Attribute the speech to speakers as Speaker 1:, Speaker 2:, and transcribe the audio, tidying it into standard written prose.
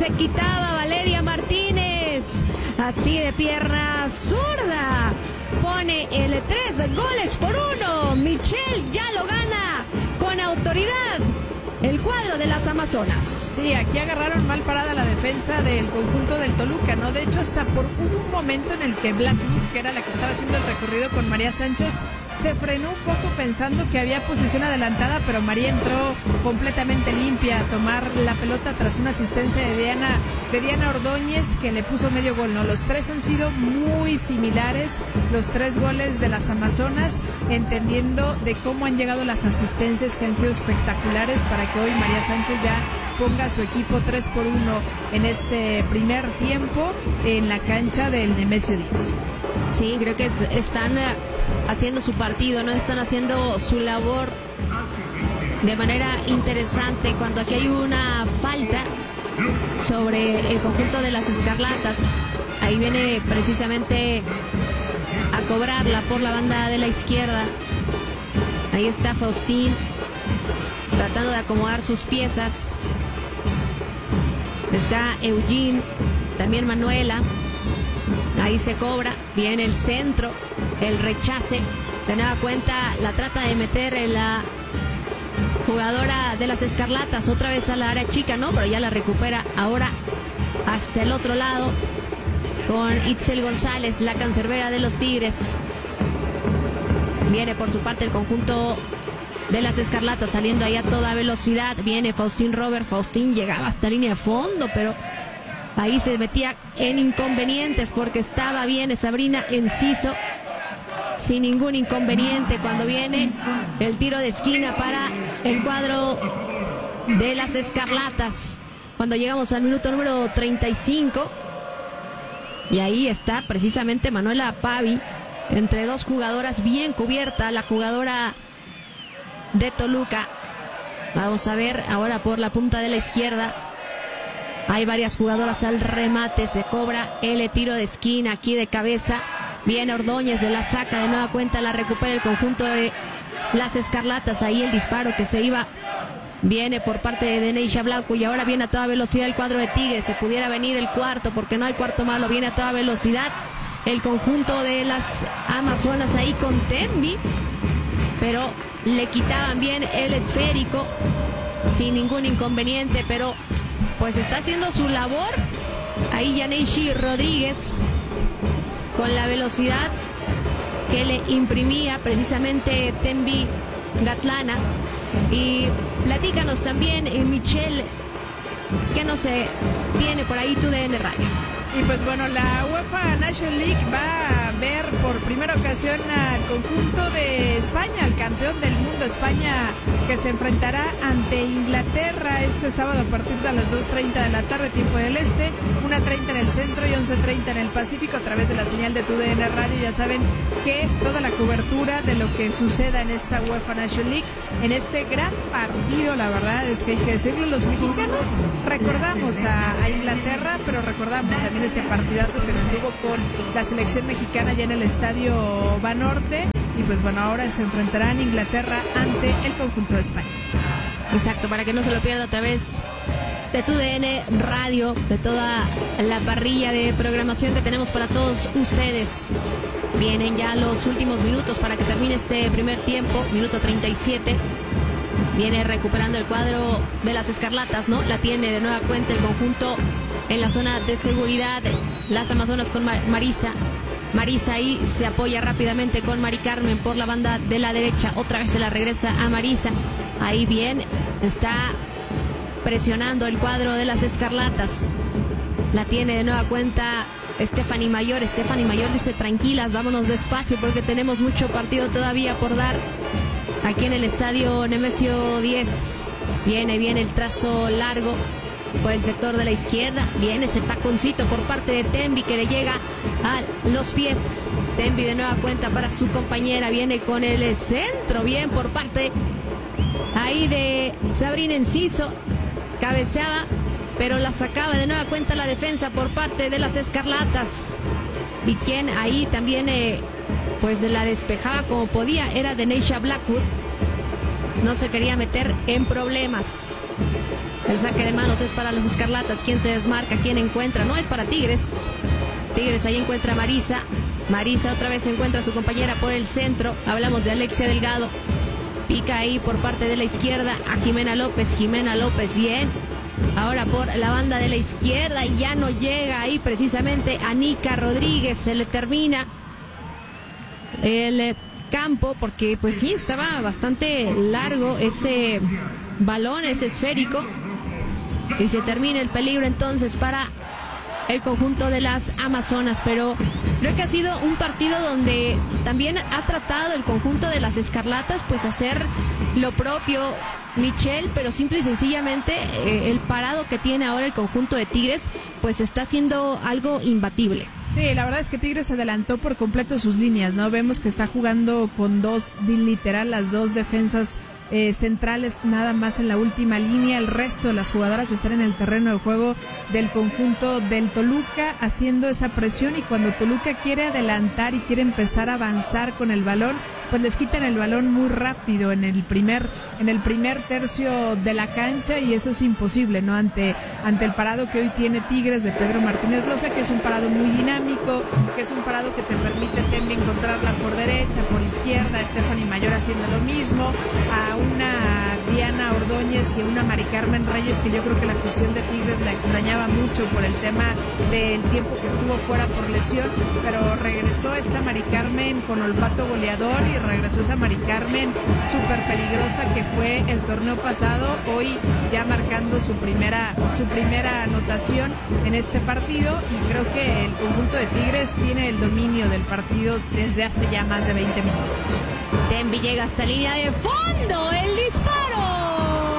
Speaker 1: se quitaba Valeria Martínez. Así de pierna zurda. Pone el 3-1. Michelle ya lo gana con autoridad el cuadro de las Amazonas.
Speaker 2: Sí, aquí agarraron mal parada la defensa del conjunto del Toluca, ¿no? De hecho, hasta por un momento en el que Blackwood, que era la que estaba haciendo el recorrido con María Sánchez, se frenó un poco pensando que había posición adelantada, pero María entró completamente limpia a tomar la pelota tras una asistencia de Diana Ordóñez, que le puso medio gol, ¿no? Los tres han sido muy similares, los tres goles de las Amazonas, entendiendo de cómo han llegado las asistencias, que han sido espectaculares, para que hoy María Sánchez ya ponga a su equipo 3-1 en este primer tiempo en la cancha del Nemesio 10.
Speaker 1: Sí, creo que están haciendo su partido, ¿no? Están haciendo su labor de manera interesante. Cuando aquí hay una falta sobre el conjunto de las Escarlatas, ahí viene precisamente a cobrarla por la banda de la izquierda. Ahí está Faustín tratando de acomodar sus piezas. Está Eugene, también Manuela. Ahí se cobra, viene el centro, el rechace. De nueva cuenta la trata de meter la jugadora de las Escarlatas otra vez a la área chica, ¿no? Pero ya la recupera ahora hasta el otro lado con Itzel González, la cancerbera de los Tigres. Viene por su parte el conjunto de las Escarlatas saliendo ahí a toda velocidad. Viene Faustín Robert. Faustín llegaba hasta línea de fondo, pero ahí se metía en inconvenientes porque estaba bien Sabrina Enciso sin ningún inconveniente cuando viene el tiro de esquina para el cuadro de las Escarlatas. Cuando llegamos al minuto número 35, y ahí está precisamente Manuela Pavi entre dos jugadoras, bien cubierta la jugadora de Toluca. Vamos a ver ahora por la punta de la izquierda. Hay varias jugadoras al remate. Se cobra el tiro de esquina aquí de cabeza. Viene Ordóñez, de la saca de nueva cuenta. La recupera el conjunto de las Escarlatas. Ahí el disparo que se iba. Viene por parte de Deneisha Blanco. Y ahora viene a toda velocidad el cuadro de Tigres. Se pudiera venir el cuarto porque no hay cuarto malo. Viene a toda velocidad el conjunto de las Amazonas ahí con Tembi. Pero le quitaban bien el esférico sin ningún inconveniente, pero pues está haciendo su labor ahí Yaneishi Rodríguez con la velocidad que le imprimía precisamente Tembi Gatlana. Y platícanos también, Michelle, ¿qué nos tiene por ahí TUDN Radio?
Speaker 2: Y pues bueno, la UEFA National League va a ver por primera ocasión al conjunto de España, al campeón del mundo España, que se enfrentará ante Inglaterra este sábado a partir de las 2:30 de la tarde, tiempo del este, 1:30 en el centro y 11:30 en el Pacífico, a través de la señal de TUDN Radio. Ya saben que toda la cobertura de lo que suceda en esta UEFA National League, en este gran partido, la verdad es que hay que decirlo, los mexicanos recordamos a Inglaterra, pero recordamos también ese partidazo que se tuvo con la selección mexicana ya en el estadio Banorte. Y pues bueno, ahora se enfrentarán Inglaterra ante el conjunto de España.
Speaker 1: Exacto, para que no se lo pierda a través de TUDN Radio, de toda la parrilla de programación que tenemos para todos ustedes. Vienen ya los últimos minutos para que termine este primer tiempo, minuto 37. Viene recuperando el cuadro de las Escarlatas, ¿no? La tiene de nueva cuenta el conjunto en la zona de seguridad. Las Amazonas con Marisa. Marisa ahí se apoya rápidamente con Mari Carmen por la banda de la derecha. Otra vez se la regresa a Marisa. Ahí bien, está presionando el cuadro de las Escarlatas. La tiene de nueva cuenta Stephanie Mayor. Stephanie Mayor dice: tranquilas, vámonos despacio porque tenemos mucho partido todavía por dar aquí en el estadio Nemesio 10. Viene el trazo largo por el sector de la izquierda. Viene ese taconcito por parte de Tembi que le llega a los pies. Tembi de nueva cuenta para su compañera. Viene con el centro. Bien por parte ahí de Sabrina Enciso. Cabeceaba, pero la sacaba de nueva cuenta la defensa por parte de las Escarlatas. Y quien ahí también pues la despejaba como podía era Deneisha Blackwood. No se quería meter en problemas. El saque de manos es para las Escarlatas. ¿Quién se desmarca? ¿Quién encuentra? No es para Tigres. Tigres ahí encuentra a Marisa. Marisa otra vez encuentra a su compañera por el centro. Hablamos de Alexia Delgado. Pica ahí por parte de la izquierda a Jimena López. Jimena López, bien. Ahora por la banda de la izquierda y ya no llega ahí precisamente a Nica Rodríguez. Se le termina el campo porque pues sí, estaba bastante largo ese balón, ese esférico. Y se termina el peligro entonces para el conjunto de las Amazonas, pero creo que ha sido un partido donde también ha tratado el conjunto de las Escarlatas pues hacer lo propio, Michelle, pero simple y sencillamente el parado que tiene ahora el conjunto de Tigres pues está siendo algo imbatible.
Speaker 2: Sí, la verdad es que Tigres adelantó por completo sus líneas, ¿no? Vemos que está jugando con literal las dos defensas centrales nada más en la última línea. El resto de las jugadoras están en el terreno de juego del conjunto del Toluca haciendo esa presión, y cuando Toluca quiere adelantar y quiere empezar a avanzar con el balón, pues les quitan el balón muy rápido en el primer tercio de la cancha, y eso es imposible, ¿no? Ante el parado que hoy tiene Tigres de Pedro Martínez Loza, que es un parado muy dinámico, que es un parado que te permite también encontrarla por derecha, por izquierda, Stephanie Mayor haciendo lo mismo, a una Diana Ordóñez y a una Mari Carmen Reyes, que yo creo que la afición de Tigres la extrañaba mucho por el tema del tiempo que estuvo fuera por lesión, pero regresó esta Mari Carmen con olfato goleador y regresó esa Mari Carmen súper peligrosa que fue el torneo pasado, hoy ya marcando su primera anotación en este partido, y creo que el conjunto de Tigres tiene el dominio del partido desde hace ya más de 20 minutos.
Speaker 1: Tembi llega hasta línea de fondo, el disparo.